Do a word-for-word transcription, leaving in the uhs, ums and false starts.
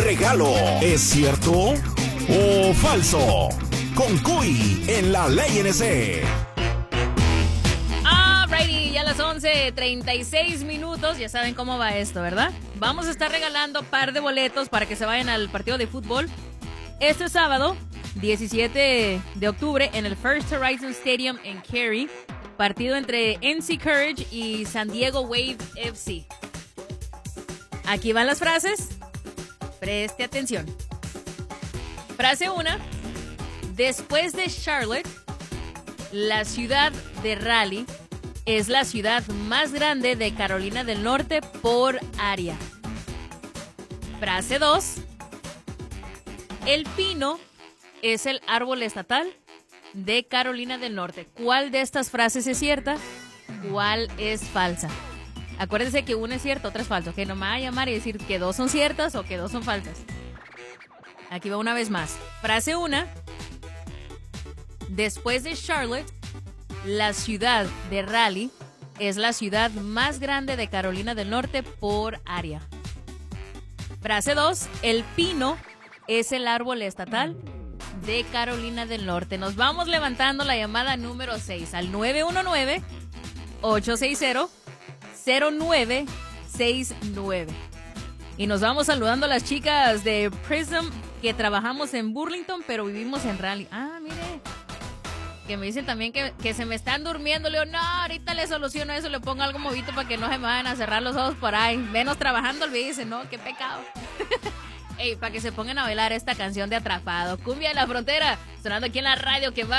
regalo. ¿Es cierto o falso? Con Cuy en La Ley N C. Alrighty, ya a las once treinta y seis minutos. Ya saben cómo va esto, ¿verdad? Vamos a estar regalando par de boletos para que se vayan al partido de fútbol este sábado, diecisiete de octubre, en el First Horizon Stadium en Cary. Partido entre N C Courage y San Diego Wave F C. Aquí van las frases. Preste atención. Frase uno. Después de Charlotte, la ciudad de Raleigh es la ciudad más grande de Carolina del Norte por área. Frase dos. El pino es el árbol estatal de Carolina del Norte. ¿Cuál de estas frases es cierta? ¿Cuál es falsa? Acuérdense que una es cierta, otra es falsa. Que no me va a llamar y decir que dos son ciertas o que dos son falsas. Aquí va una vez más. Frase uno. Después de Charlotte, la ciudad de Raleigh es la ciudad más grande de Carolina del Norte por área. Frase dos. El pino es el árbol estatal de Carolina del Norte. Nos vamos levantando la llamada número seis al nueve uno nueve, ocho seis cero, cero nueve seis nueve. Y nos vamos saludando a las chicas de Prism que trabajamos en Burlington, pero vivimos en Raleigh. Ah, mire. Que me dicen también que, que se me están durmiendo. Le digo, no, ahorita le soluciono eso, le pongo algo movito para que no se me vayan a cerrar los ojos por ahí. Menos trabajando, olvídense, no, qué pecado. Ey, para que se pongan a bailar esta canción de Atrapado. Cumbia de la Frontera, sonando aquí en la radio que va